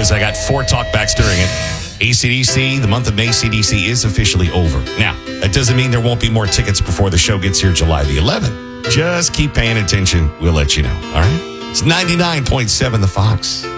because I got 4 talkbacks during it. AC/DC, the month of AC/DC is officially over. Now, that doesn't mean there won't be more tickets before the show gets here July the 11th. Just keep paying attention. We'll let you know. All right? It's 99.7 The Fox.